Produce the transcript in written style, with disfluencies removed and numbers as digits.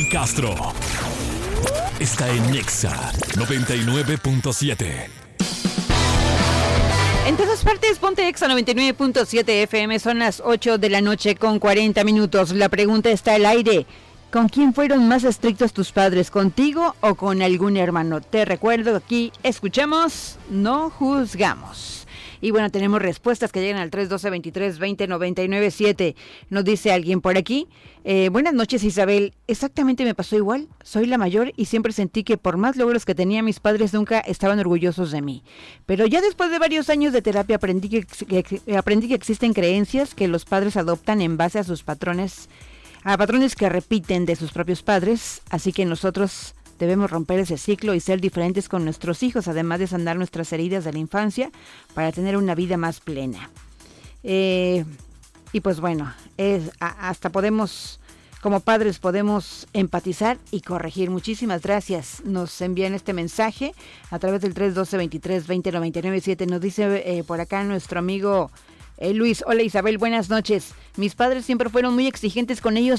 Castro está en Nexa 99.7. En todas partes, ponte Exa 99.7 FM, son las 8 de la noche con 40 minutos. La pregunta está al aire. ¿Con quién fueron más estrictos tus padres? ¿Contigo o con algún hermano? Te recuerdo aquí, escuchamos, no juzgamos. Y bueno, tenemos respuestas que llegan al 312-23-20-99-7. Nos dice alguien por aquí. Buenas noches, Isabel. Exactamente me pasó igual. Soy la mayor y siempre sentí que por más logros que tenía, mis padres nunca estaban orgullosos de mí. Pero ya después de varios años de terapia aprendí que existen creencias que los padres adoptan en base a sus patrones que repiten de sus propios padres. Así que nosotros debemos romper ese ciclo y ser diferentes con nuestros hijos, además de sanar nuestras heridas de la infancia para tener una vida más plena. Y pues bueno, hasta podemos, como padres, podemos empatizar y corregir. Muchísimas gracias. Nos envían este mensaje a través del 312-23-20-99-7. Nos dice por acá nuestro amigo Luis. Hola Isabel, buenas noches. Mis padres siempre fueron muy exigentes con ellos